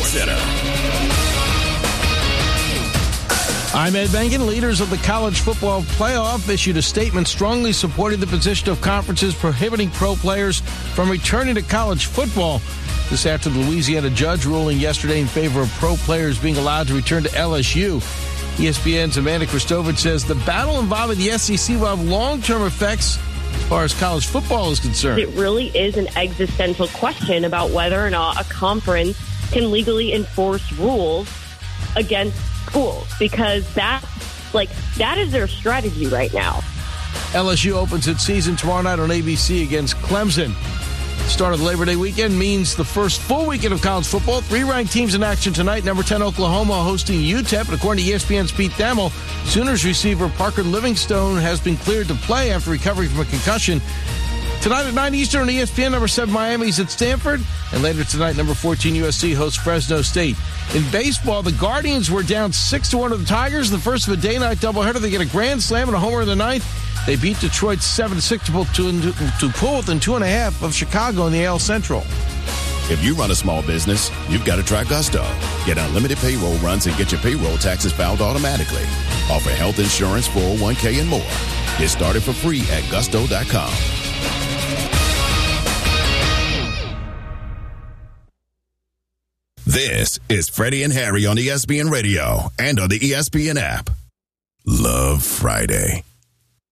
Center. I'm Ed Bengen. Leaders of the college football playoff issued a statement strongly supporting the position of conferences prohibiting pro players from returning to college football. This after the Louisiana judge ruling yesterday in favor of pro players being allowed to return to LSU. ESPN's Amanda Kristovich says the battle involving the SEC will have long-term effects as far as college football is concerned. It really is an existential question about whether or not a conference can legally enforce rules against schools, because that is their strategy right now. LSU opens its season tomorrow night on ABC against Clemson. Start of the Labor Day weekend means the first full weekend of college football. 3 ranked teams in action tonight. Number 10 Oklahoma hosting UTEP. And according to ESPN's Pete Thamel, Sooners receiver Parker Livingstone has been cleared to play after recovering from a concussion. Tonight at 9 Eastern on ESPN, number 7 Miami's at Stanford. And later tonight, number 14 USC hosts Fresno State. In baseball, the Guardians were down 6-1 to the Tigers. The first of a day-night doubleheader. They get a grand slam and a homer in the ninth. They beat Detroit 7-6 to pull within 2.5 of Chicago in the AL Central. If you run a small business, you've got to try Gusto. Get unlimited payroll runs and get your payroll taxes filed automatically. Offer health insurance, 401k, and more. Get started for free at gusto.com. This is Freddie and Harry on ESPN Radio and on the ESPN app. Love Friday.